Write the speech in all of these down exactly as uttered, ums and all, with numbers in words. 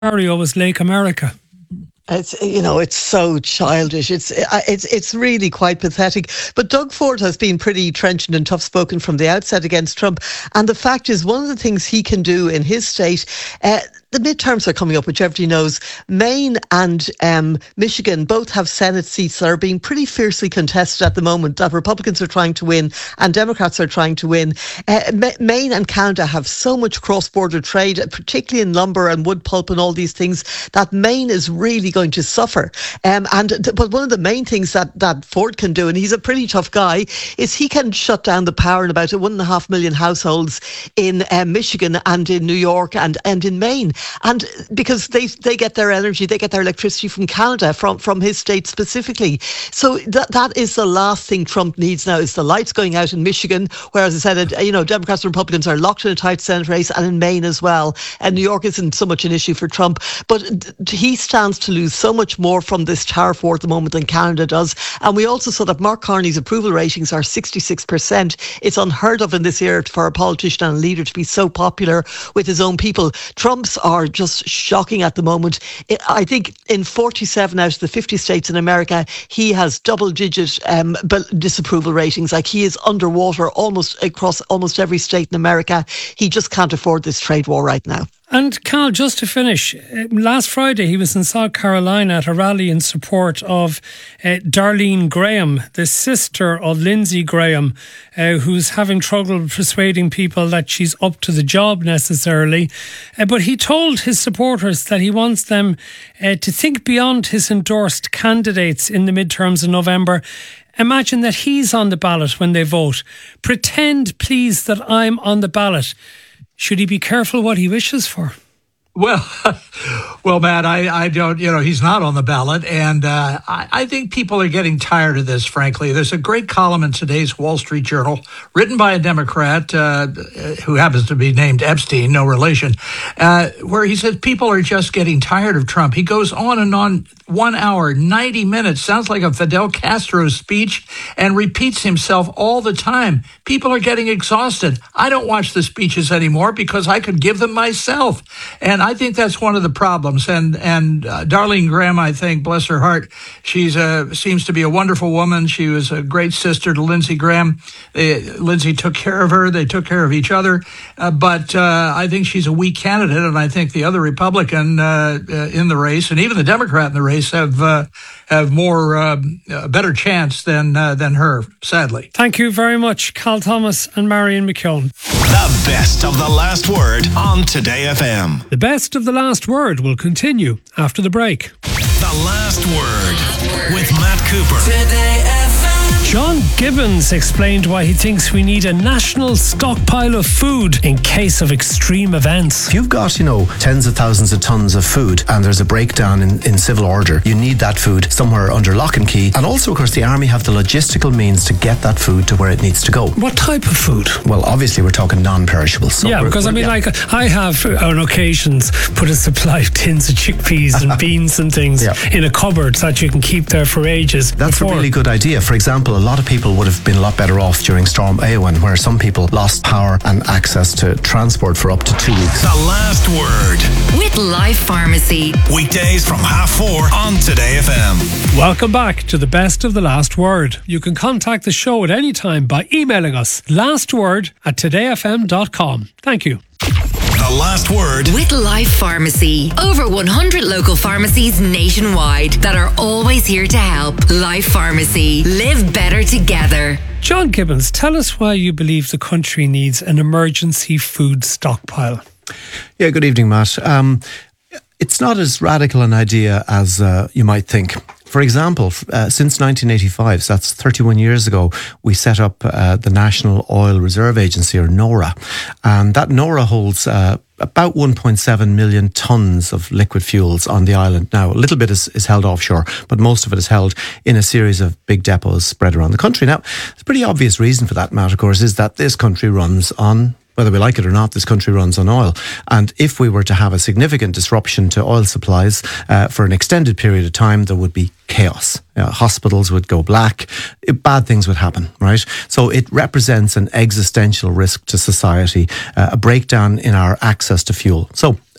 Ontario was Lake America. It's, you know, it's so childish. It's it's it's really quite pathetic. But Doug Ford has been pretty trenchant and tough-spoken from the outset against Trump. And the fact is, one of the things he can do in his state, uh, the midterms are coming up, which everybody knows. Maine and um, Michigan both have Senate seats that are being pretty fiercely contested at the moment, that Republicans are trying to win and Democrats are trying to win. Uh, Ma- Maine and Canada have so much cross-border trade, particularly in lumber and wood pulp and all these things, that Maine is really going to suffer. Um, and th- but one of the main things that, that Ford can do, and he's a pretty tough guy, is he can shut down the power in about one and a half million households in um, Michigan and in New York and, and in Maine. And because they they get their energy, they get their electricity from Canada, from, from his state specifically. So that that is the last thing Trump needs now, is the lights going out in Michigan, where, as I said, you know, Democrats and Republicans are locked in a tight Senate race, and in Maine as well. And New York isn't so much an issue for Trump, but he stands to lose so much more from this tariff war at the moment than Canada does. And we also saw that Mark Carney's approval ratings are sixty-six percent. It's unheard of in this era for a politician and a leader to be so popular with his own people. Trump's are just shocking at the moment. I think in forty-seven out of the fifty states in America, he has double-digit um, disapproval ratings. Like, he is underwater almost across almost every state in America. He just can't afford this trade war right now. And Carl, just to finish, last Friday he was in South Carolina at a rally in support of uh, Darlene Graham, the sister of Lindsey Graham, uh, who's having trouble persuading people that she's up to the job necessarily. Uh, but he told his supporters that he wants them uh, to think beyond his endorsed candidates in the midterms in November. Imagine that he's on the ballot when they vote. Pretend, please, that I'm on the ballot. Should he be careful what he wishes for? Well, well, Matt, I, I don't, you know, he's not on the ballot. And uh, I, I think people are getting tired of this, frankly. There's a great column in today's Wall Street Journal written by a Democrat uh, who happens to be named Epstein, no relation, uh, where he says people are just getting tired of Trump. He goes on and on, one hour, ninety minutes, sounds like a Fidel Castro speech, and repeats himself all the time. People are getting exhausted. I don't watch the speeches anymore because I could give them myself. And I think that's one of the problems. And and uh, Darlene Graham, I think, bless her heart, she's a, seems to be a wonderful woman. She was a great sister to Lindsey Graham. They, Lindsey took care of her. They took care of each other. Uh, but uh, I think she's a weak candidate. And I think the other Republican uh, uh, in the race, and even the Democrat in the race, have uh, have more uh, a better chance than uh, than her, sadly. Thank you very much, Carl Thomas and Marion McKeown. The best of the last word on Today F M. The best of the last word will continue after the break. The last word with Matt Cooper. Today F M. John Gibbons explained why he thinks we need a national stockpile of food in case of extreme events. If you've got, you know, tens of thousands of tons of food and there's a breakdown in, in civil order, you need that food somewhere under lock and key. And also, of course, the Army have the logistical means to get that food to where it needs to go. What type of food? Well, obviously, we're talking non-perishables. So yeah, because I mean, yeah. like, I have on occasions put a supply of tins of chickpeas and beans and things yeah. in a cupboard so that you can keep there for ages. That's before. a really good idea. For example, a lot of people would have been a lot better off during Storm Eowyn, where some people lost power and access to transport for up to two weeks. The last word with Life Pharmacy. Weekdays from half four on Today F M. Welcome back to the best of the last word. You can contact the show at any time by emailing us lastword at today f m dot com. Thank you. The last word with Life Pharmacy. Over one hundred local pharmacies nationwide that are always here to help. Life Pharmacy. Live better together. John Gibbons, tell us why you believe the country needs an emergency food stockpile. Yeah, good evening, Matt. Um, it's not as radical an idea as uh, you might think. For example, uh, since nineteen eighty-five, so that's thirty-one years ago, we set up uh, the National Oil Reserve Agency, or NORA. And that NORA holds uh, about one point seven million tonnes of liquid fuels on the island. Now, a little bit is, is held offshore, but most of it is held in a series of big depots spread around the country. Now, the pretty obvious reason for that, Matt, of course, is that this country runs on, whether we like it or not, this country runs on oil. And if we were to have a significant disruption to oil supplies uh, for an extended period of time, there would be chaos. Uh, hospitals would go black. It, bad things would happen, right? So it represents an existential risk to society, uh, a breakdown in our access to fuel. So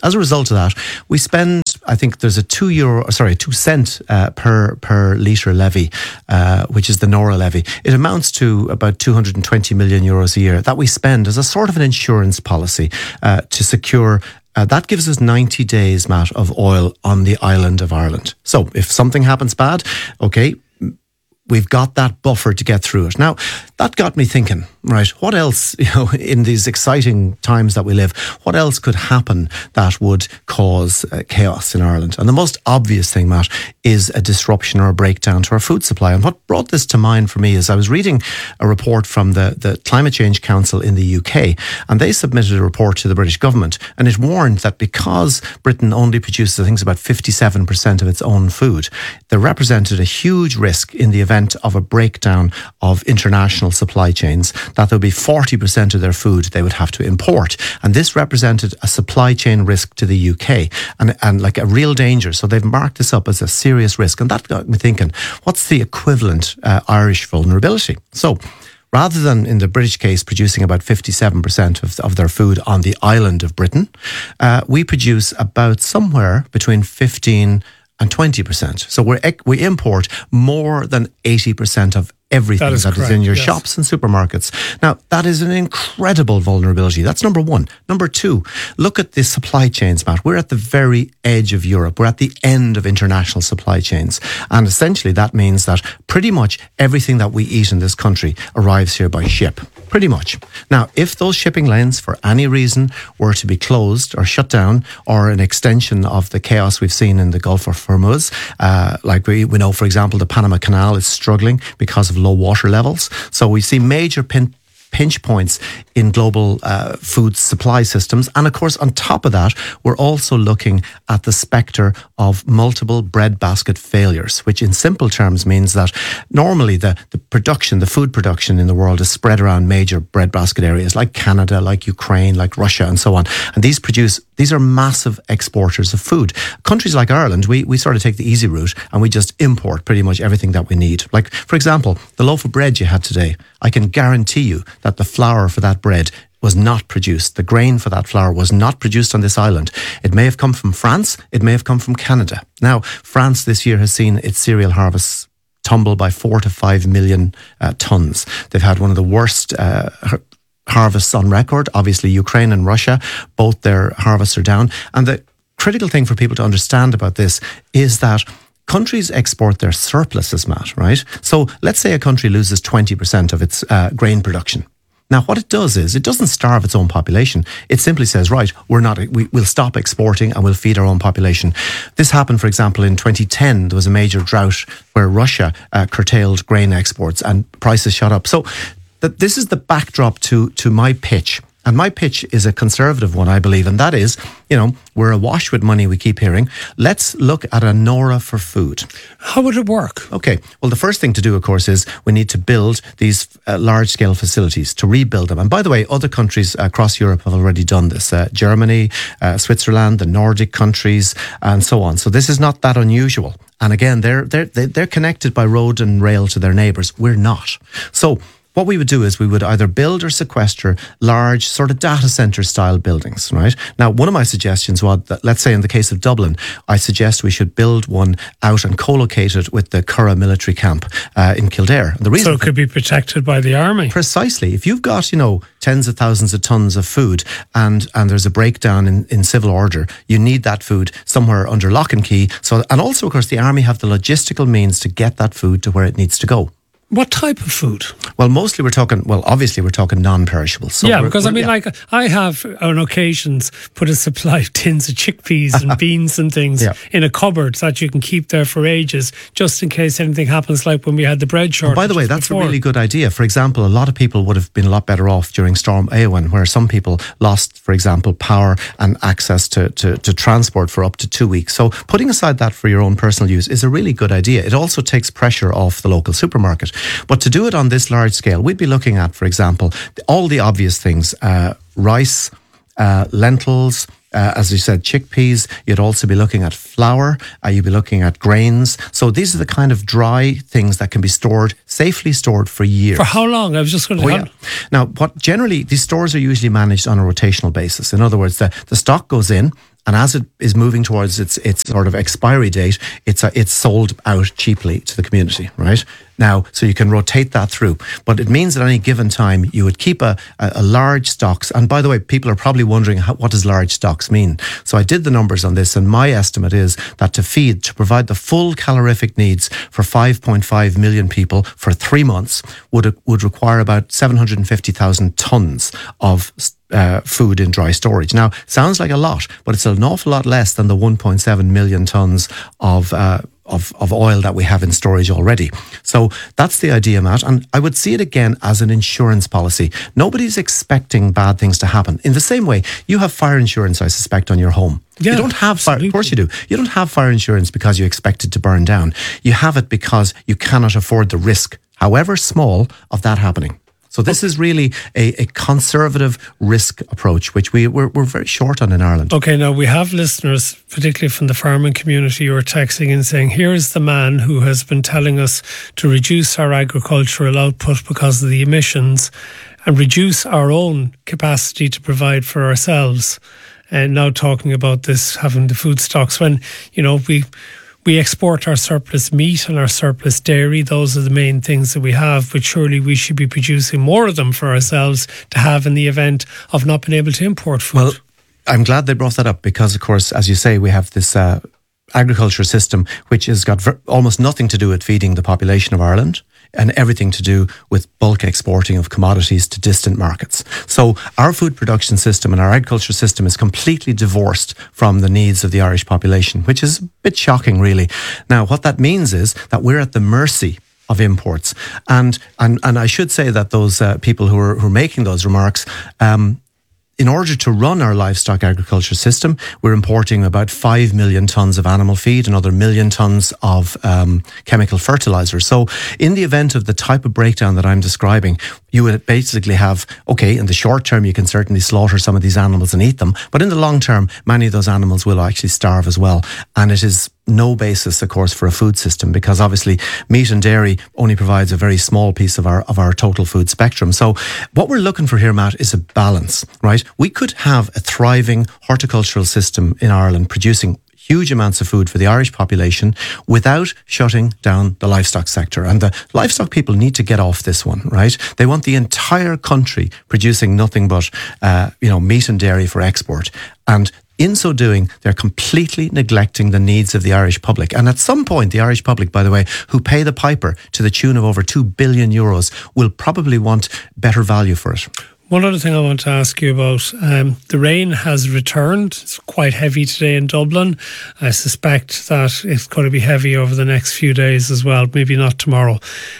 As a result of that, we spend, I think there's a two euro, sorry, two cent uh, per per litre levy, uh, which is the Nora levy. It amounts to about two hundred twenty million euros a year that we spend as a sort of an insurance policy uh, to secure. Uh, that gives us ninety days, Matt, of oil on the island of Ireland. So if something happens bad, okay, we've got that buffer to get through it. Now, that got me thinking, right, what else, you know, in these exciting times that we live, what else could happen that would cause uh, chaos in Ireland? And the most obvious thing, Matt, is a disruption or a breakdown to our food supply. And what brought this to mind for me is I was reading a report from the, the Climate Change Council in the U K, and they submitted a report to the British government, and it warned that because Britain only produces, I think, about fifty-seven percent of its own food, there represented a huge risk in the event of a breakdown of international supply chains, that there would be forty percent of their food they would have to import. And this represented a supply chain risk to the U K and, and like a real danger. So they've marked this up as a serious risk. And that got me thinking, what's the equivalent uh, Irish vulnerability? So rather than, in the British case, producing about fifty-seven percent of, of their food on the island of Britain, uh, we produce about somewhere between fifteen and twenty percent. So we we import more than eighty percent of everything that is, that is in your yes. shops and supermarkets. Now, that is an incredible vulnerability. That's number one. Number two, look at the supply chains, Matt. We're at the very edge of Europe. We're at the end of international supply chains. And essentially that means that pretty much everything that we eat in this country arrives here by ship. Pretty much. Now, if those shipping lanes for any reason were to be closed or shut down, or an extension of the chaos we've seen in the Gulf of Hormuz, uh, like we, we know, for example, the Panama Canal is struggling because of low water levels. So we see major pin- pinch points in global uh, food supply systems. And of course, on top of that, we're also looking at the spectre of multiple breadbasket failures, which in simple terms means that normally the, the production, the food production in the world is spread around major breadbasket areas like Canada, like Ukraine, like Russia, and so on. And these produce, these are massive exporters of food. Countries like Ireland, we, we sort of take the easy route and we just import pretty much everything that we need. Like, for example, the loaf of bread you had today, I can guarantee you that the flour for that bread was not produced. The grain for that flour was not produced on this island. It may have come from France. It may have come from Canada. Now, France this year has seen its cereal harvests tumble by four to five million uh, tonnes. They've had one of the worst uh, harvests on record. Obviously, Ukraine and Russia, both their harvests are down. And the critical thing for people to understand about this is that countries export their surpluses, Matt, right? So let's say a country loses twenty percent of its uh, grain production. Now, what it does is it doesn't starve its own population. It simply says, right, we're not, we, we'll stop exporting and we'll feed our own population. This happened, for example, in twenty ten. There was a major drought where Russia uh, curtailed grain exports and prices shot up. So that this is the backdrop to to my pitch. And my pitch is a conservative one, I believe, and that is, you know, we're awash with money, we keep hearing. Let's look at a Nora for food. How would it work? Okay, well, the first thing to do, of course, is we need to build these uh, large-scale facilities, to rebuild them. And by the way, other countries across Europe have already done this. Uh, Germany, uh, Switzerland, the Nordic countries, and so on. So this is not that unusual. And again, they're they're they're connected by road and rail to their neighbours. We're not. So what we would do is we would either build or sequester large sort of data centre style buildings, right? Now, one of my suggestions was that, let's say in the case of Dublin, I suggest we should build one out and co-locate it with the Curragh military camp uh, in Kildare. The reason so it could be protected by the army. Precisely. If you've got, you know, tens of thousands of tons of food and, and there's a breakdown in, in civil order, you need that food somewhere under lock and key. So, and also, of course, the army have the logistical means to get that food to where it needs to go. What type of food? Well, mostly we're talking, well, obviously we're talking non-perishables. So yeah, because I mean, yeah. like, I have on occasions put a supply of tins of chickpeas and beans and things yeah. in a cupboard that you can keep there for ages, just in case anything happens, like when we had the bread shortage. And by the way, that's before. a really good idea. For example, a lot of people would have been a lot better off during Storm Éowyn, where some people lost, for example, power and access to, to, to transport for up to two weeks. So putting aside that for your own personal use is a really good idea. It also takes pressure off the local supermarket. But to do it on this large scale, we'd be looking at, for example, all the obvious things, uh, rice, uh, lentils, uh, as you said, chickpeas. You'd also be looking at flour. Uh, you'd be looking at grains. So these are the kind of dry things that can be stored, safely stored for years. For how long? I was just going to... Oh, yeah. Now, what generally, these stores are usually managed on a rotational basis. In other words, the, the stock goes in, And as it is moving towards its its sort of expiry date, it's a, it's sold out cheaply to the community, right? Now, so you can rotate that through. But it means at any given time, you would keep a, a, a large stocks. And by the way, people are probably wondering, how, what does large stocks mean? So I did the numbers on this, and my estimate is that to feed, to provide the full calorific needs for five point five million people for three months would would require about seven hundred fifty thousand tonnes of Uh, food in dry storage. Now, sounds like a lot, but it's an awful lot less than the one point seven million tonnes of uh, of of oil that we have in storage already. So that's the idea, Matt. And I would see it again as an insurance policy. Nobody's expecting bad things to happen. In the same way, you have fire insurance, I suspect, on your home. Yeah, you don't have fire, of course you do. You don't have fire insurance because you expect it to burn down. You have it because you cannot afford the risk, however small, of that happening. So this is really a, a conservative risk approach, which we, we're, we're very short on in Ireland. Okay, now we have listeners, particularly from the farming community, who are texting and saying, here's the man who has been telling us to reduce our agricultural output because of the emissions and reduce our own capacity to provide for ourselves. And now talking about this, having the food stocks, when, you know, we... We export our surplus meat and our surplus dairy. Those are the main things that we have, but surely we should be producing more of them for ourselves to have in the event of not being able to import food. Well, I'm glad they brought that up because, of course, as you say, we have this uh, agriculture system which has got ver- almost nothing to do with feeding the population of Ireland and everything to do with bulk exporting of commodities to distant markets. So our food production system and our agriculture system is completely divorced from the needs of the Irish population, which is a bit shocking, really. Now, what that means is that we're at the mercy of imports. And and, and I should say that those uh, people who are, who are making those remarks, um, in order to run our livestock agriculture system, we're importing about five million tonnes of animal feed, another million tonnes of um, chemical fertilizer. So in the event of the type of breakdown that I'm describing, you would basically have, okay, in the short term, you can certainly slaughter some of these animals and eat them. But in the long term, many of those animals will actually starve as well. And it is no basis, of course, for a food system because obviously meat and dairy only provides a very small piece of our of our total food spectrum. So what we're looking for here, Matt, is a balance, right? We could have a thriving horticultural system in Ireland producing huge amounts of food for the Irish population without shutting down the livestock sector. And the livestock people need to get off this one, right? They want the entire country producing nothing but, uh, you know, meat and dairy for export. And in so doing, they're completely neglecting the needs of the Irish public. And at some point, the Irish public, by the way, who pay the piper to the tune of over two billion euros, will probably want better value for it. One other thing I want to ask you about, um, the rain has returned. It's quite heavy today in Dublin. I suspect that it's going to be heavy over the next few days as well, maybe not tomorrow.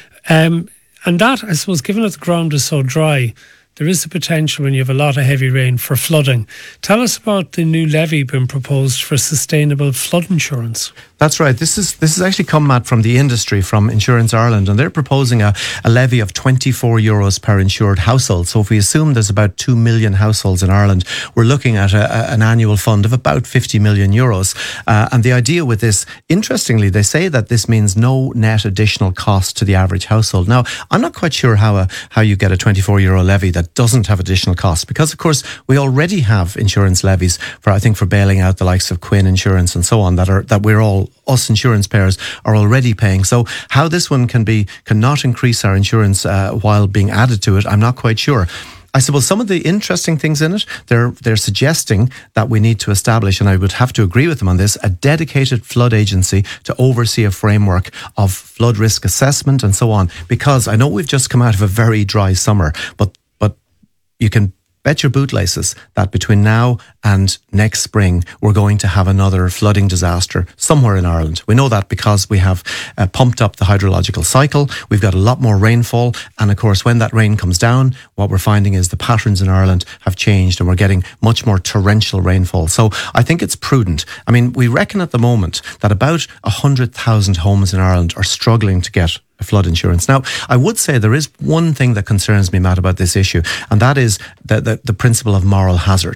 Um, and that, I suppose, given that the ground is so dry, there is a potential when you have a lot of heavy rain for flooding. Tell us about the new levy being proposed for sustainable flood insurance. That's right. This is this has actually come, Matt, from the industry, from Insurance Ireland, and they're proposing a, a levy of twenty-four euros per insured household. So if we assume there's about two million households in Ireland, we're looking at a, a, an annual fund of about fifty million euros. Uh, and the idea with this, interestingly, they say that this means no net additional cost to the average household. Now, I'm not quite sure how a, how you get a twenty-four euro levy that doesn't have additional costs, because of course we already have insurance levies for, I think, for bailing out the likes of Quinn Insurance and so on, that are that we're all, us insurance payers are already paying. So how this one can be cannot increase our insurance uh, while being added to it, I'm not quite sure. I suppose some of the interesting things in it, they're they're suggesting that we need to establish, and I would have to agree with them on this, a dedicated flood agency to oversee a framework of flood risk assessment and so on. Because I know we've just come out of a very dry summer, but but you can bet your bootlaces that between now and next spring, we're going to have another flooding disaster somewhere in Ireland. We know that because we have uh, pumped up the hydrological cycle. We've got a lot more rainfall. And of course, when that rain comes down, what we're finding is the patterns in Ireland have changed and we're getting much more torrential rainfall. So I think it's prudent. I mean, we reckon at the moment that about one hundred thousand homes in Ireland are struggling to get flood insurance. Now, I would say there is one thing that concerns me, Matt, about this issue, and that is the, the, the principle of moral hazard.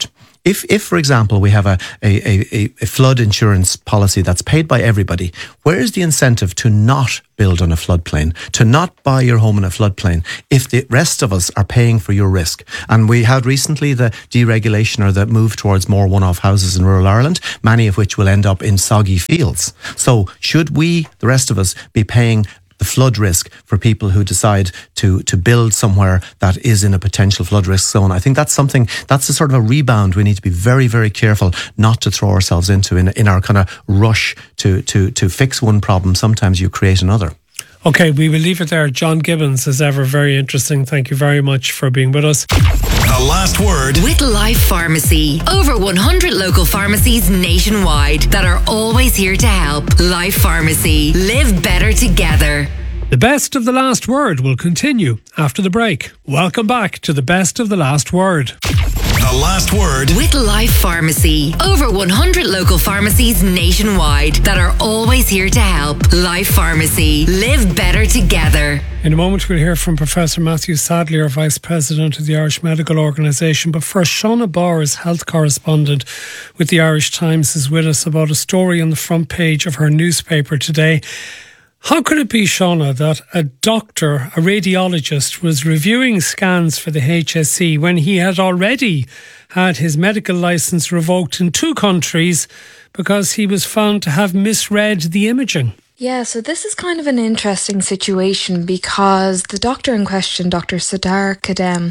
If, if for example, we have a, a, a, a flood insurance policy that's paid by everybody, where is the incentive to not build on a floodplain, to not buy your home in a floodplain, if the rest of us are paying for your risk? And we had recently the deregulation or the move towards more one-off houses in rural Ireland, many of which will end up in soggy fields. So should we, the rest of us, be paying the flood risk for people who decide to to build somewhere that is in a potential flood risk zone? I think that's something, that's a sort of a rebound we need to be very, very careful not to throw ourselves into in, in our kind of rush to, to, to fix one problem. Sometimes you create another. Okay, we will leave it there. John Gibbons, as ever, very interesting. Thank you very much for being with us. The last word with Life Pharmacy. Over one hundred local pharmacies nationwide that are always here to help. Life Pharmacy. Live better together. The best of the last word will continue after the break. Welcome back to the best of the last word. The last word with Life Pharmacy. Over one hundred local pharmacies nationwide that are always here to help. Life Pharmacy. Live better together. In a moment, we'll hear from Professor Matthew Sadlier, Vice President of the Irish Medical Organisation. But first, Shauna Bowers, health correspondent with the Irish Times, is with us about a story on the front page of her newspaper today. How could it be, Shauna, that a doctor, a radiologist, was reviewing scans for the H S E when he had already had his medical licence revoked in two countries because he was found to have misread the imaging? Yeah, so this is kind of an interesting situation because the doctor in question, Doctor Sadar Kadem,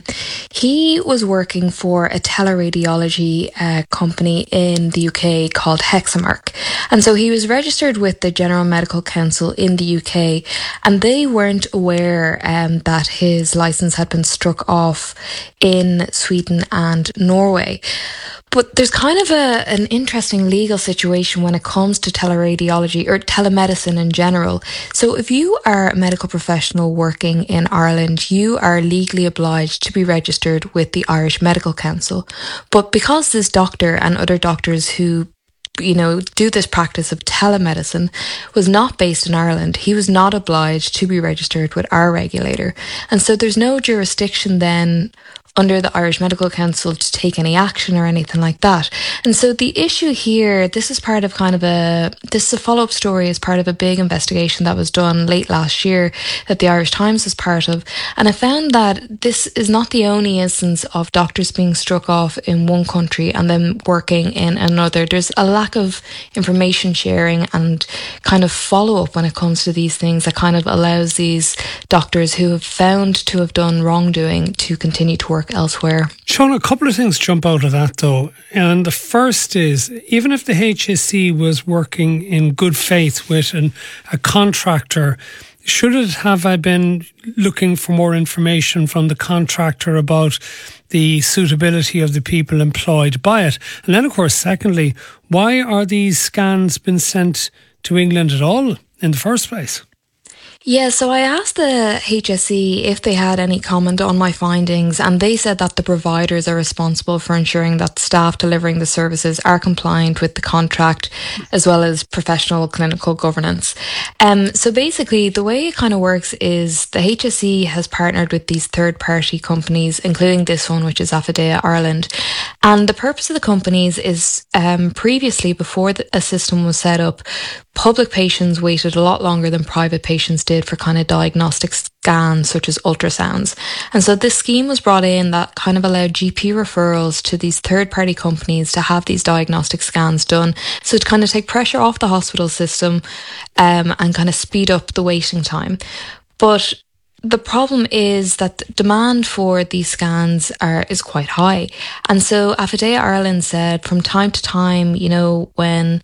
he was working for a teleradiology uh, company in the U K called Hexamark. And so he was registered with the General Medical Council in the U K, and they weren't aware um, that his licence had been struck off in Sweden and Norway. But there's kind of a an interesting legal situation when it comes to teleradiology or telemedicine in general. So if you are a medical professional working in Ireland, you are legally obliged to be registered with the Irish Medical Council. But because this doctor and other doctors who you know, do this practice of telemedicine was not based in Ireland, he was not obliged to be registered with our regulator. And so there's no jurisdiction then under the Irish Medical Council to take any action or anything like that. And so the issue here, this is part of kind of a, this is a follow-up story as part of a big investigation that was done late last year that the Irish Times was part of. And I found that this is not the only instance of doctors being struck off in one country and then working in another. There's a lack of information sharing and kind of follow-up when it comes to these things that kind of allows these doctors who have found to have done wrongdoing to continue to work elsewhere. Sean, a couple of things jump out of that though. And the first is, even if the H S E was working in good faith with an, a contractor, should it have I been looking for more information from the contractor about the suitability of the people employed by it? And then, of course, secondly, why are these scans been sent to England at all in the first place? Yeah, so I asked the H S E if they had any comment on my findings, and they said that the providers are responsible for ensuring that staff delivering the services are compliant with the contract as well as professional clinical governance. Um, so basically, the way it kind of works is the H S E has partnered with these third-party companies, including this one, which is Affidea Ireland. And the purpose of the companies is um, previously, before the, a system was set up, public patients waited a lot longer than private patients did for kind of diagnostic scans such as ultrasounds. And so this scheme was brought in that kind of allowed G P referrals to these third-party companies to have these diagnostic scans done. So to kind of take pressure off the hospital system um, and kind of speed up the waiting time. But the problem is that demand for these scans are is quite high. And so Affidea Ireland said from time to time, you know, when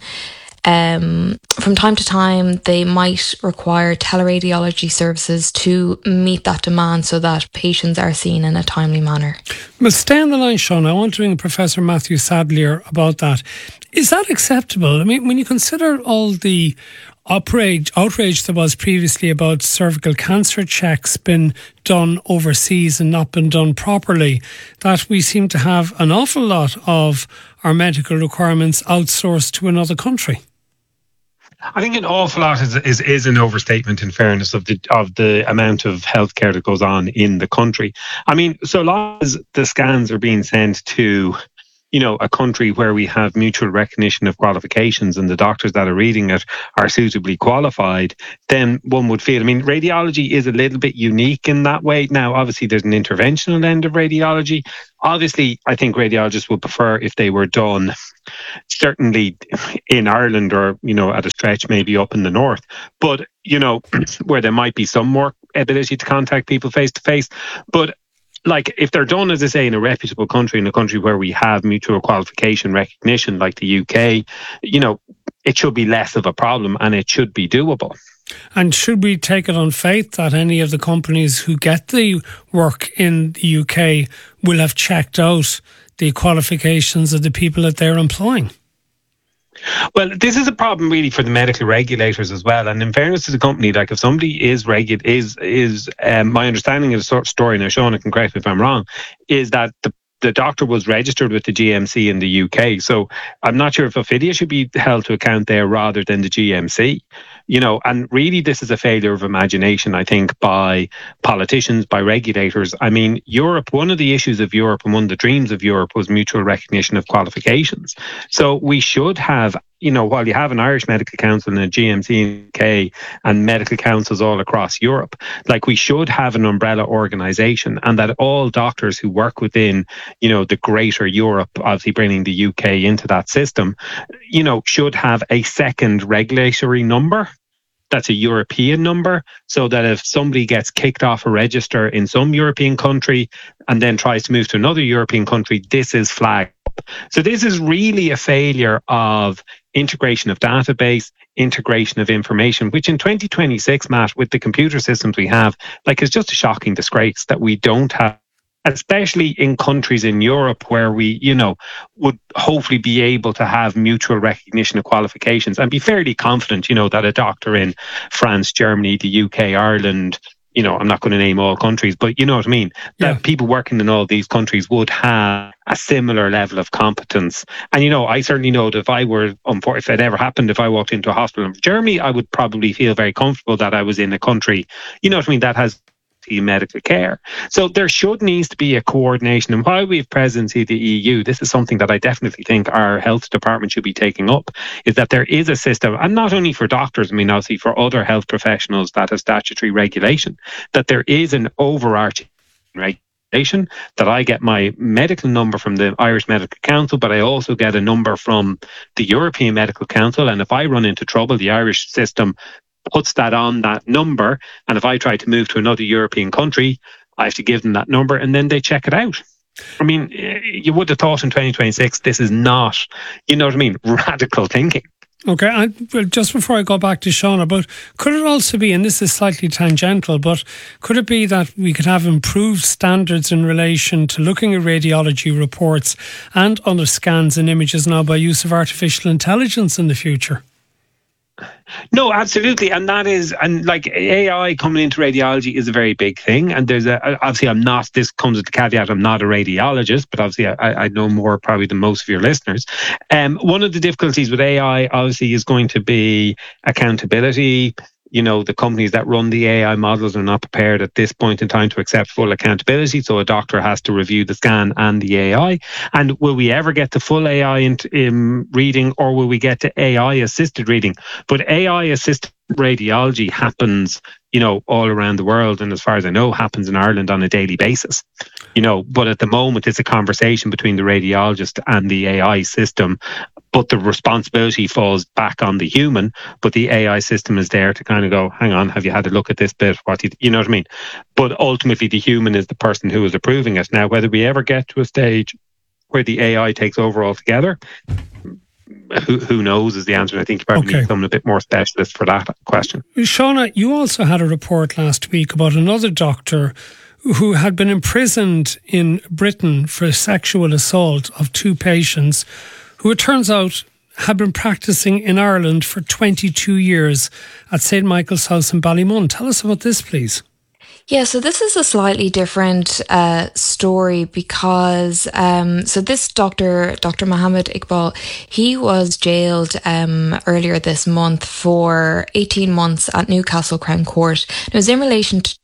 Um, from time to time, they might require teleradiology services to meet that demand so that patients are seen in a timely manner. But stay on the line, Sean. I want to ring Professor Matthew Sadlier about that. Is that acceptable? I mean, when you consider all the outrage, outrage there was previously about cervical cancer checks been done overseas and not been done properly, that we seem to have an awful lot of our medical requirements outsourced to another country. I think an awful lot is, is is an overstatement, in fairness, of the of the amount of healthcare that goes on in the country. I mean, so long as the scans are being sent to you know, a country where we have mutual recognition of qualifications and the doctors that are reading it are suitably qualified, then one would feel, I mean, radiology is a little bit unique in that way. Now, obviously, there's an interventional end of radiology. Obviously, I think radiologists would prefer if they were done certainly in Ireland or, you know, at a stretch maybe up in the north. But, you know, where there might be some more ability to contact people face to face. But like if they're done, as I say, in a reputable country, in a country where we have mutual qualification recognition like the U K, you know, it should be less of a problem and it should be doable. And should we take it on faith that any of the companies who get the work in the U K will have checked out the qualifications of the people that they're employing? Well, this is a problem really for the medical regulators as well. And in fairness to the company, like if somebody is regu- is is um, my understanding of the sort of story, now Sean can correct me if I'm wrong, is that the the doctor was registered with the G M C in the U K. So I'm not sure if Ophidia should be held to account there rather than the G M C. You know, and really this is a failure of imagination, I think, by politicians, by regulators. I mean, Europe, one of the issues of Europe and one of the dreams of Europe was mutual recognition of qualifications. So we should have, you know, while you have an Irish Medical Council and a G M C in the U K and medical councils all across Europe, like we should have an umbrella organisation, and that all doctors who work within, you know, the greater Europe, obviously bringing the U K into that system, you know, should have a second regulatory number. That's a European number, so that if somebody gets kicked off a register in some European country and then tries to move to another European country, this is flagged up. So this is really a failure of integration of database, integration of information, which in twenty twenty-six, Matt, with the computer systems we have, like it's just a shocking disgrace that we don't have, especially in countries in Europe where we, you know, would hopefully be able to have mutual recognition of qualifications and be fairly confident, you know, that a doctor in France, Germany, the U K, Ireland, you know, I'm not going to name all countries, but you know what I mean, that yeah. people working in all these countries would have a similar level of competence. And, you know, I certainly know that if I were, if it ever happened, if I walked into a hospital in Germany, I would probably feel very comfortable that I was in a country, you know what I mean, that has medical care. So there should needs to be a coordination. And while we have presidency of the E U, this is something that I definitely think our health department should be taking up, is that there is a system, and not only for doctors, I mean, obviously for other health professionals that have statutory regulation, that there is an overarching regulation, that I get my medical number from the Irish Medical Council, but I also get a number from the European Medical Council. And if I run into trouble, the Irish system puts that on that number, and if I try to move to another European country, I have to give them that number and then they check it out. I mean, you would have thought in twenty twenty-six this is not, you know what I mean, radical thinking. Okay, I, well, just before I go back to Shauna, but could it also be, and this is slightly tangential, but could it be that we could have improved standards in relation to looking at radiology reports and other scans and images now by use of artificial intelligence in the future? No, absolutely. And that is, and like A I coming into radiology is a very big thing. And there's a, obviously I'm not, this comes with the caveat, I'm not a radiologist, but obviously I, I know more probably than most of your listeners. Um, one of the difficulties with A I obviously is going to be accountability. You know, the companies that run the A I models are not prepared at this point in time to accept full accountability. So a doctor has to review the scan and the A I. And will we ever get to full A I in, in reading, or will we get to A I assisted reading? But A I assisted radiology happens, you know, all around the world. And as far as I know, happens in Ireland on a daily basis. You know, but at the moment, it's a conversation between the radiologist and the A I system. But the responsibility falls back on the human, but the A I system is there to kind of go, hang on, have you had a look at this bit? What do you, you know what I mean? But ultimately, the human is the person who is approving it. Now, whether we ever get to a stage where the A I takes over altogether, who, who knows is the answer. I think you probably okay. need someone a bit more specialist for that question. Shauna, you also had a report last week about another doctor who had been imprisoned in Britain for sexual assault of two patients, who it turns out had been practicing in Ireland for twenty-two years at Saint Michael's House in Ballymun. Tell us about this, please. Yeah, so this is a slightly different uh, story because, um, so this doctor, Doctor Mohammed Iqbal, he was jailed um, earlier this month for eighteen months at Newcastle Crown Court. It was in relation to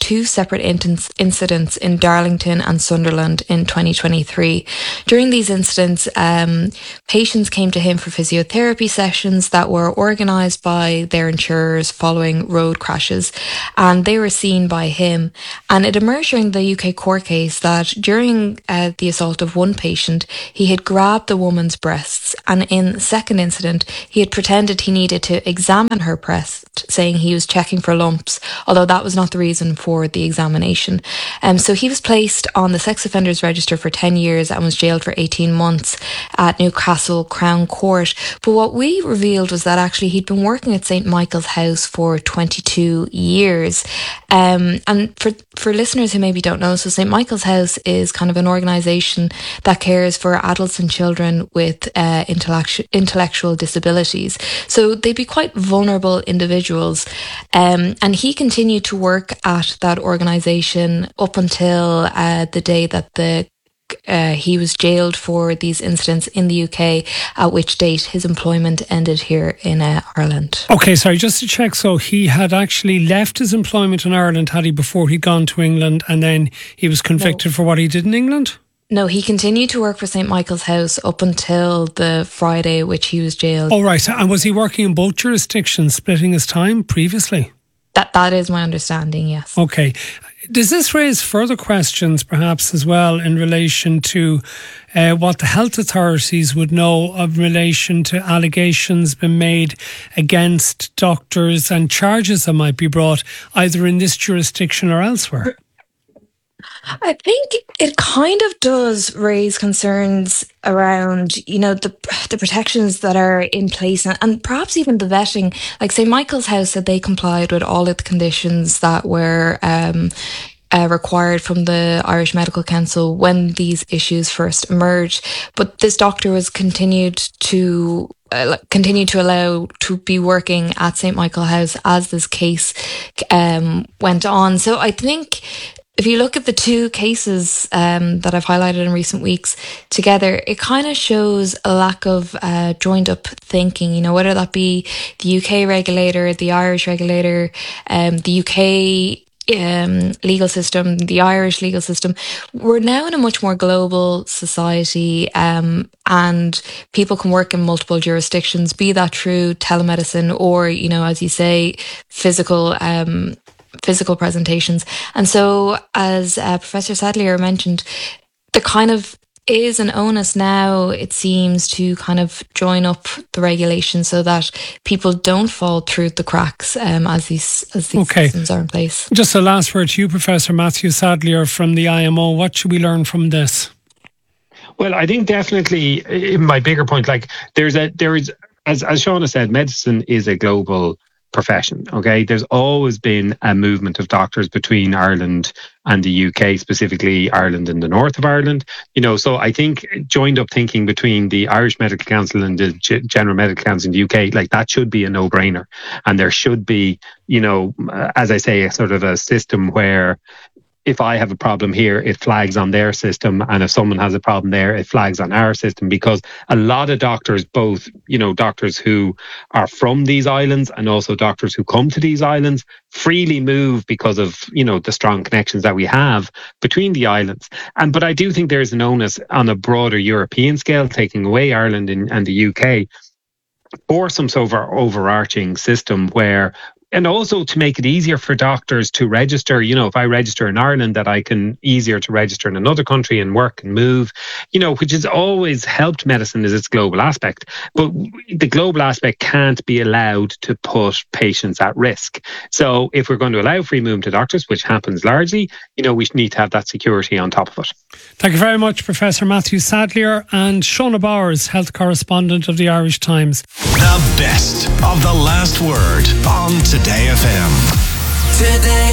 two separate incidents in Darlington and Sunderland in twenty twenty-three. During these incidents, um, patients came to him for physiotherapy sessions that were organised by their insurers following road crashes, and they were seen by him. And it emerged during the U K court case that during uh, the assault of one patient, he had grabbed the woman's breasts, and in the second incident, he had pretended he needed to examine her breast, saying he was checking for lumps, although that was not the reason for the examination. Um, so he was placed on the sex offenders register for ten years and was jailed for eighteen months at Newcastle Crown Court. But what we revealed was that actually he'd been working at Saint Michael's House for twenty-two years. Um, and for, for listeners who maybe don't know, so Saint Michael's House is kind of an organisation that cares for adults and children with uh, intellectual intellectual disabilities. So they'd be quite vulnerable individuals. Um, and he continued to work at that organisation up until uh, the day that the Uh, he was jailed for these incidents in the U K, at which date his employment ended here in uh, Ireland. Okay, sorry, just to check, so he had actually left his employment in Ireland, had he, before he'd gone to England, and then he was convicted no. for what he did in England? No, he continued to work for Saint Michael's House up until the Friday which he was jailed. Oh, right. And was he working in both jurisdictions, splitting his time previously? That That is my understanding, yes. Okay. Does this raise further questions, perhaps, as well, in relation to uh, what the health authorities would know of relation to allegations being made against doctors and charges that might be brought either in this jurisdiction or elsewhere? I think it kind of does raise concerns around, you know, the the protections that are in place and, and perhaps even the vetting. Like Saint Michael's House said they complied with all of the conditions that were um, uh, required from the Irish Medical Council when these issues first emerged. But this doctor was continued to uh, continue to allow to be working at Saint Michael's House as this case um, went on. So I think if you look at the two cases um, that I've highlighted in recent weeks together, it kind of shows a lack of uh, joined up thinking, you know, whether that be the U K regulator, the Irish regulator, um, the U K um, legal system, the Irish legal system. We're now in a much more global society um, and people can work in multiple jurisdictions, be that through telemedicine or, you know, as you say, physical um physical presentations. And so, as uh, Professor Sadlier mentioned, there kind of is an onus now, it seems, to kind of join up the regulations so that people don't fall through the cracks um, as these as these okay. systems are in place. Just a last word to you, Professor Matthew Sadlier from the I M O. What should we learn from this? Well, I think definitely, in my bigger point, like there's a there is as as Shauna said, medicine is a global profession. Okay, there's always been a movement of doctors between Ireland and the U K, specifically Ireland and the north of Ireland. You know, so I think joined up thinking between the Irish Medical Council and the G- General Medical Council in the U K, like that should be a no-brainer. And there should be, you know, as I say, a sort of a system where if I have a problem here, it flags on their system. And if someone has a problem there, it flags on our system, because a lot of doctors, both, you know, doctors who are from these islands and also doctors who come to these islands, freely move because of, you know, the strong connections that we have between the islands. And but I do think there's an onus on a broader European scale, taking away Ireland and, and the U K, or some sort of overarching system where, and also to make it easier for doctors to register. You know, if I register in Ireland, that I can easier to register in another country and work and move, you know, which has always helped medicine is its global aspect. But the global aspect can't be allowed to put patients at risk. So if we're going to allow free movement to doctors, which happens largely, you know, we need to have that security on top of it. Thank you very much, Professor Matthew Sadlier and Shauna Bowers, health correspondent of the Irish Times. The best of the last word on Today F M. Today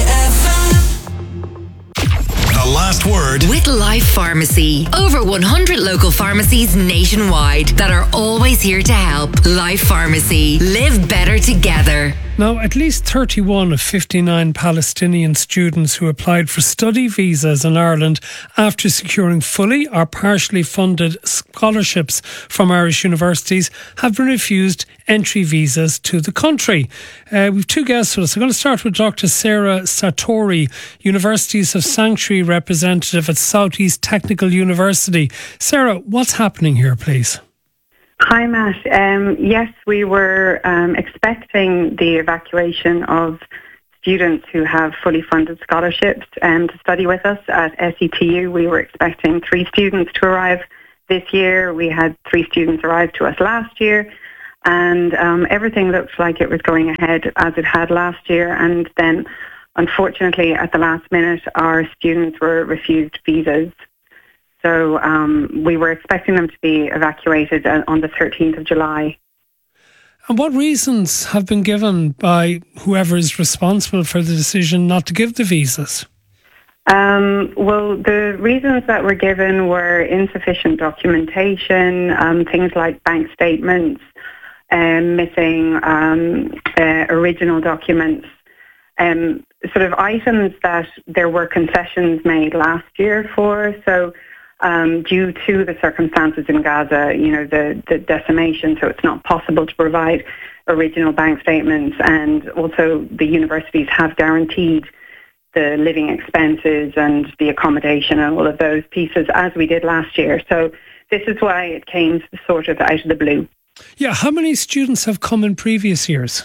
F M. The last word with Life Pharmacy. Over one hundred local pharmacies nationwide that are always here to help. Life Pharmacy. Live better together. Now, at least thirty-one of fifty-nine Palestinian students who applied for study visas in Ireland after securing fully or partially funded scholarships from Irish universities have been refused entry visas to the country. Uh, we've two guests with us. I'm going to start with Doctor Sarah Sartori, Universities of Sanctuary representative at Southeast Technical University. Sarah, what's happening here, please? Hi, Matt. Um, yes, we were um, expecting the evacuation of students who have fully funded scholarships um, to study with us at S E T U. We were expecting three students to arrive this year. We had three students arrive to us last year, and um, everything looked like it was going ahead as it had last year. And then, unfortunately, at the last minute, our students were refused visas. So um, we were expecting them to be evacuated on the thirteenth of July. And what reasons have been given by whoever is responsible for the decision not to give the visas? Um, well, the reasons that were given were insufficient documentation, um, things like bank statements, um, missing um, uh, original documents, um, sort of items that there were concessions made last year for. So Um, due to the circumstances in Gaza, you know, the, the decimation, so it's not possible to provide original bank statements, and also the universities have guaranteed the living expenses and the accommodation and all of those pieces, as we did last year. So this is why it came sort of out of the blue. Yeah, how many students have come in previous years?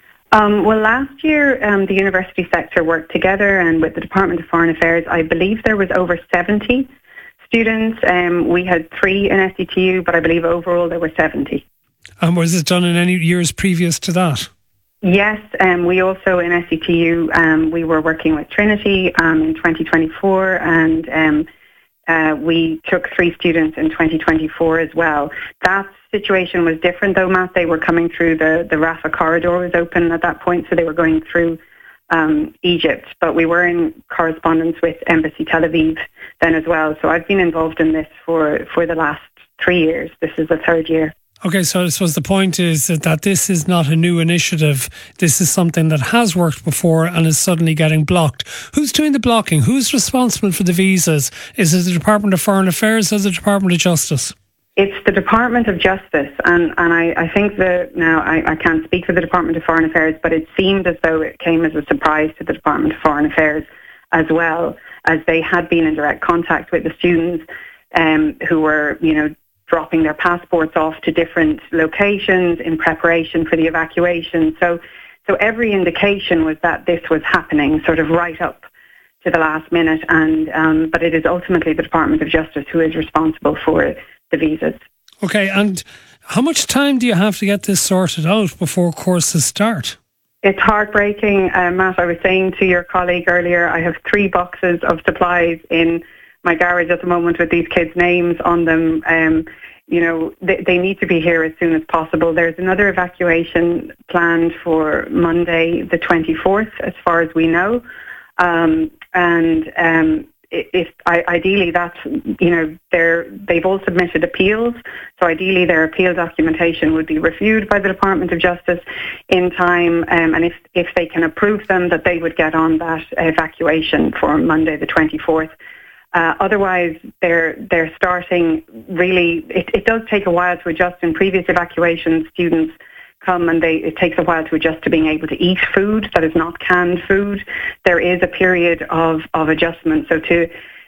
Um, well, last year, um, the university sector worked together, and with the Department of Foreign Affairs, I believe there was over seventy students. Um, we had three in S E T U, but I believe overall there were seventy. And was it done in any years previous to that? Yes, um, we also in S E T U, um, we were working with Trinity um, in twenty twenty-four, and um, uh, we took three students in twenty twenty-four as well. That situation was different though, Matt. They were coming through the, the Rafah corridor was open at that point, so they were going through Um, Egypt, but we were in correspondence with Embassy Tel Aviv then as well. So I've been involved in this for, for the last three years. This is the third year. Okay, so I suppose the point is that this is not a new initiative. This is something that has worked before and is suddenly getting blocked. Who's doing the blocking? Who's responsible for the visas? Is it the Department of Foreign Affairs or the Department of Justice? It's the Department of Justice, and, and I, I think that, now I, I can't speak for the Department of Foreign Affairs, but it seemed as though it came as a surprise to the Department of Foreign Affairs as well, as they had been in direct contact with the students um, who were, you know, dropping their passports off to different locations in preparation for the evacuation. So, so every indication was that this was happening sort of right up to the last minute, and um, but it is ultimately the Department of Justice who is responsible for it. The visas. Okay, and how much time do you have to get this sorted out before courses start? It's heartbreaking, uh, Matt. I was saying to your colleague earlier, I have three boxes of supplies in my garage at the moment with these kids' names on them. Um, you know, they, they need to be here as soon as possible. There's another evacuation planned for Monday, the twenty-fourth, as far as we know. Um, and um, if I, ideally that's, you know, they're, they've all submitted appeals, so ideally their appeal documentation would be reviewed by the Department of Justice in time, um, and if, if they can approve them, that they would get on that evacuation for Monday the twenty-fourth. Uh, otherwise, they're they're starting really, it, it does take a while to adjust. In previous evacuations, students come and they it takes a while to adjust to being able to eat food that is not canned food. There is a period of, of adjustment. So to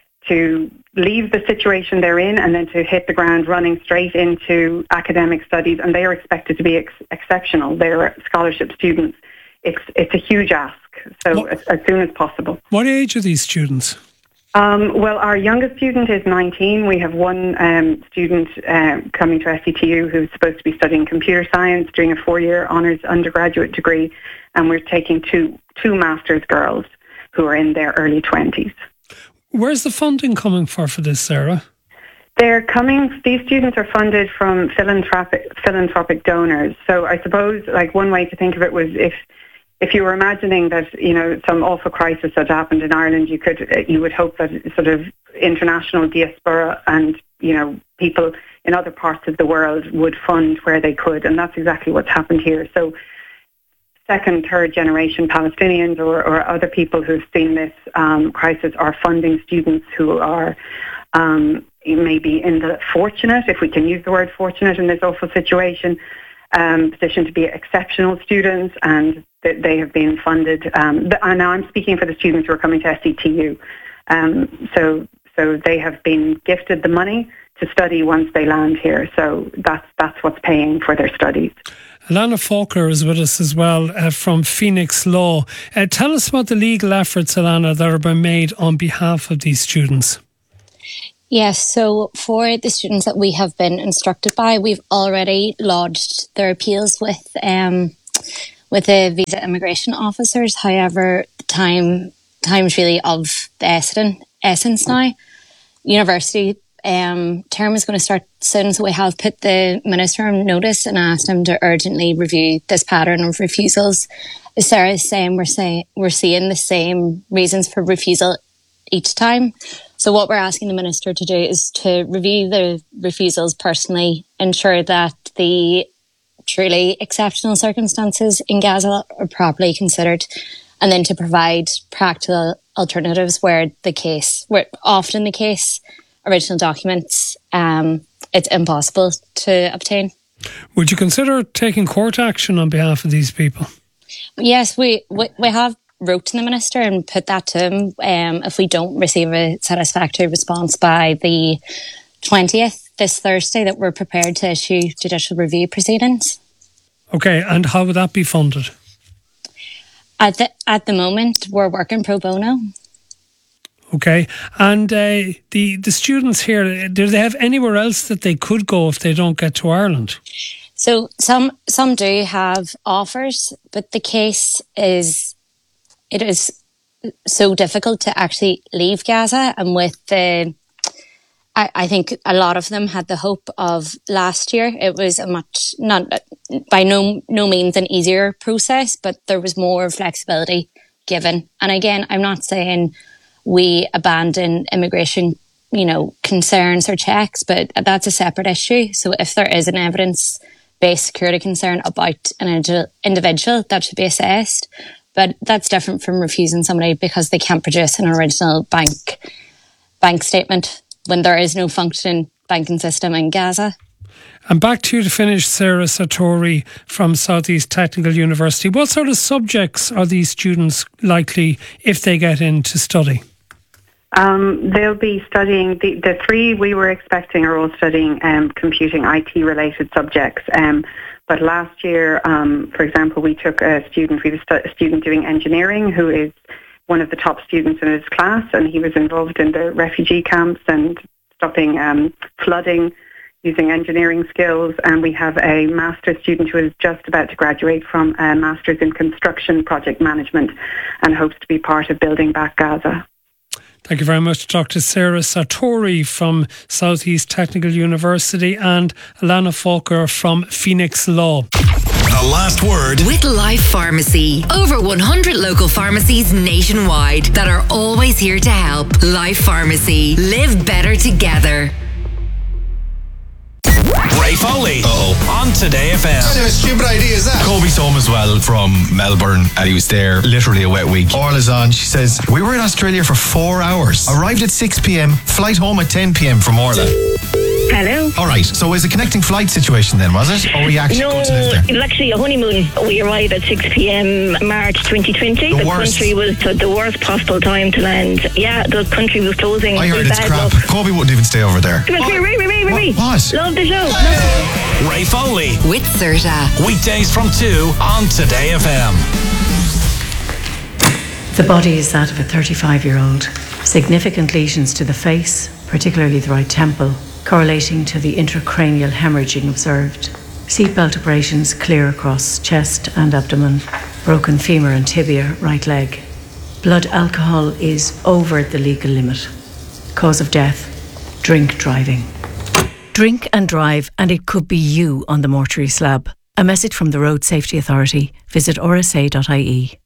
to leave the situation they're in and then to hit the ground running straight into academic studies, and they are expected to be ex- exceptional. They're scholarship students. It's it's a huge ask. So as, as soon as possible. What age are these students? Um, well, our youngest student is nineteen. We have one um, student uh, coming to S E T U who's supposed to be studying computer science, doing a four-year honours undergraduate degree, and we're taking two two master's girls who are in their early twenties. Where's the funding coming for for this, Sarah? They're coming, these students are funded from philanthropic philanthropic donors. So I suppose, like, one way to think of it was if If you were imagining that, you know, some awful crisis had happened in Ireland, you could, you would hope that sort of international diaspora and, you know, people in other parts of the world would fund where they could, and that's exactly what's happened here. So second, third generation Palestinians or, or other people who've seen this um, crisis are funding students who are um, maybe in the fortunate, if we can use the word fortunate in this awful situation, um, position to be exceptional students, and that they have been funded. Um, and now I'm speaking for the students who are coming to S E T U. Um, so, so they have been gifted the money to study once they land here. So that's that's what's paying for their studies. Alana Faulkner is with us as well uh, from Phoenix Law. Uh, tell us about the legal efforts, Alana, that are being made on behalf of these students. Yes, so for the students that we have been instructed by, we've already lodged their appeals with um, with the visa immigration officers. However, time time's really of the essence, essence now. University um, term is going to start soon, so we have put the Minister on notice and asked him to urgently review this pattern of refusals. As Sarah is saying, we're, say, we're seeing the same reasons for refusal each time. So what we're asking the Minister to do is to review the refusals personally, ensure that the truly exceptional circumstances in Gaza are properly considered, and then to provide practical alternatives where the case, where often the case, original documents, um, it's impossible to obtain. Would you consider taking court action on behalf of these people? Yes, we, we, we have wrote to the Minister and put that to him. Um, if we don't receive a satisfactory response by the twentieth, this Thursday, that we're prepared to issue judicial review proceedings. Okay, and how would that be funded? At the, at the moment, we're working pro bono. Okay, and uh, the, the students here, do they have anywhere else that they could go if they don't get to Ireland? So some some do have offers, but the case is, it is so difficult to actually leave Gaza. And with the, I, I think a lot of them had the hope of last year. It was a much, not by no no means an easier process, but there was more flexibility given. And again, I'm not saying we abandon immigration, you know, concerns or checks, but that's a separate issue. So if there is an evidence-based security concern about an individual, that should be assessed. But that's different from refusing somebody because they can't produce an original bank bank statement when there is no functioning banking system in Gaza. And back to you to finish, Sarah Sartori from Southeast Technical University. What sort of subjects are these students likely, if they get in, to study? Um, they'll be studying, the, the three we were expecting are all studying um, computing I T related subjects. Um, but last year, um, for example, we took a student, we have a student doing engineering who is one of the top students in his class, and he was involved in the refugee camps and stopping um, flooding using engineering skills. And we have a master's student who is just about to graduate from a master's in construction project management and hopes to be part of building back Gaza. Thank you very much, Doctor Sarah Sartori from Southeast Technical University and Alana Faulkner from Phoenix Law. The last word with Life Pharmacy. Over one hundred local pharmacies nationwide that are always here to help. Life Pharmacy. Live better together. Ray Foley. Uh-oh. On Today F M. What kind of a stupid idea is that? Kobe's home as well from Melbourne, and he was there literally a wet week. Orla's on. She says, we were in Australia for four hours. Arrived at six p.m, flight home at ten p.m. from Orla. Hello. All right, so it was a connecting flight situation then, was it? Or were you actually no, going to live there? it was actually a honeymoon. We arrived at six p.m. March twenty twenty. The The, worst. country was the, the worst possible time to land. Yeah, the country was closing. I It heard was it's bad crap. luck. Kobe wouldn't even stay over there. Come here, Ray, Ray, Ray, Ray. What? Love the show. Ray Foley. With Serta. Weekdays from two on Today F M. The body is that of a thirty-five-year-old. Significant lesions to the face, particularly the right temple, correlating to the intracranial hemorrhaging observed. Seatbelt abrasions clear across chest and abdomen. Broken femur and tibia, right leg. Blood alcohol is over the legal limit. Cause of death, drink driving. Drink and drive, and it could be you on the mortuary slab. A message from the Road Safety Authority. Visit r s a dot i e.